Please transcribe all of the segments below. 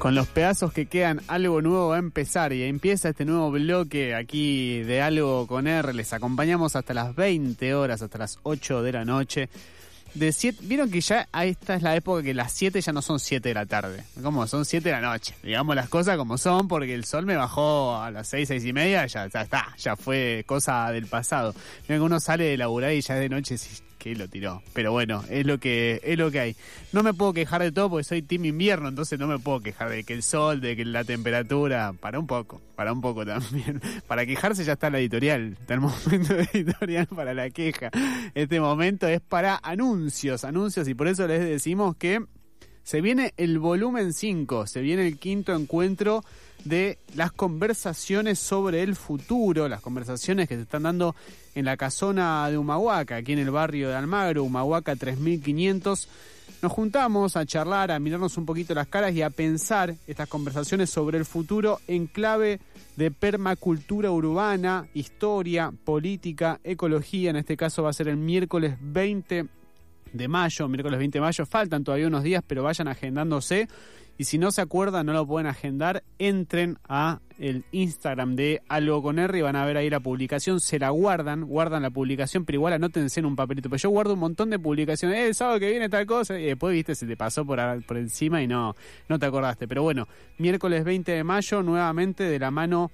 Con los pedazos que quedan, algo nuevo va a empezar y empieza este nuevo bloque aquí de Algo con R. Les acompañamos hasta las 20 horas, hasta las 8 de la noche. Vieron que ya esta es la época que las 7 ya no son 7 de la tarde, como son 7 de la noche. Digamos las cosas como son, porque el sol me bajó a las 6, 6 y media, ya está, ya fue cosa del pasado. Miren que uno sale de laburar y ya es de noche, que lo tiró. Pero bueno, es lo que hay. No me puedo quejar de todo porque soy team invierno, entonces no me puedo quejar de que el sol, de que la temperatura, para un poco también. Para quejarse ya está la editorial, está el momento editorial para la queja. Este momento es para anuncios, y por eso les decimos que se viene el volumen 5, se viene el 5º encuentro de las conversaciones sobre el futuro, las conversaciones que se están dando en la casona de Humahuaca, aquí en el barrio de Almagro, Humahuaca 3500. Nos juntamos a charlar, a mirarnos un poquito las caras y a pensar estas conversaciones sobre el futuro en clave de permacultura urbana, historia, política, ecología. En este caso va a ser el miércoles 20 de mayo, faltan todavía unos días, pero vayan agendándose. Y si no se acuerdan, no lo pueden agendar, entren a el Instagram de Algo con R y van a ver ahí la publicación, se la guardan la publicación, pero igual anótense en un papelito, porque yo guardo un montón de publicaciones, el sábado que viene tal cosa, y después, viste, se te pasó por encima y no te acordaste. Pero bueno, miércoles 20 de mayo, nuevamente de la mano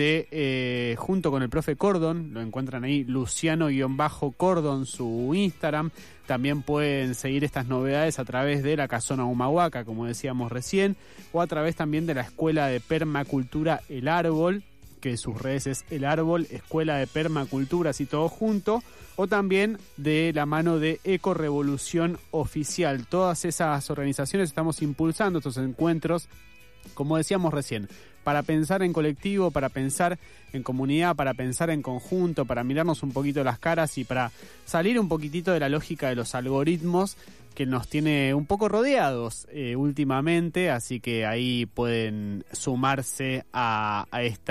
de, junto con el profe Cordon, lo encuentran ahí, Luciano-Cordon, su Instagram. También pueden seguir estas novedades a través de la Casona Humahuaca, como decíamos recién, o a través también de la Escuela de Permacultura El Árbol, que sus redes es El Árbol, Escuela de Permacultura, así todo junto, o también de la mano de Ecorevolución Oficial. Todas esas organizaciones estamos impulsando estos encuentros, como decíamos recién, para pensar en colectivo, para pensar en comunidad, para pensar en conjunto, para mirarnos un poquito las caras y para salir un poquitito de la lógica de los algoritmos que nos tiene un poco rodeados últimamente, así que ahí pueden sumarse a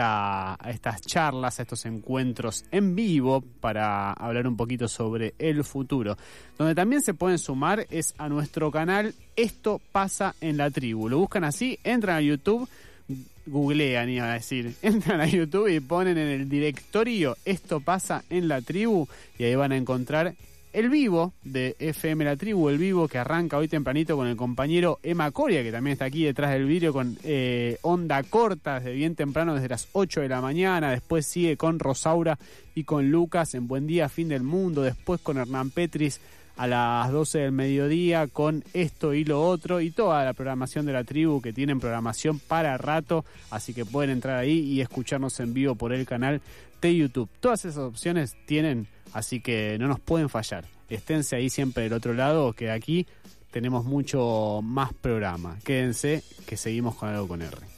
estas charlas, a estos encuentros en vivo para hablar un poquito sobre el futuro. Donde también se pueden sumar es a nuestro canal Esto Pasa en la Tribu. Lo buscan así, entran a YouTube, googlean, iba a decir, entran a YouTube y ponen en el directorio Esto Pasa en la Tribu y ahí van a encontrar el vivo de FM La Tribu, el vivo que arranca hoy tempranito con el compañero Emma Coria, que también está aquí detrás del vidrio con onda corta desde bien temprano, desde las 8 de la mañana. Después sigue con Rosaura y con Lucas en Buen Día, Fin del Mundo. Después con Hernán Petris a las 12 del mediodía con Esto y Lo Otro, y toda la programación de La Tribu, que tienen programación para rato, así que pueden entrar ahí y escucharnos en vivo por el canal de YouTube. Todas esas opciones tienen, así que no nos pueden fallar. Esténse ahí siempre del otro lado, que aquí tenemos mucho más programa. Quédense, que seguimos con Algo con R.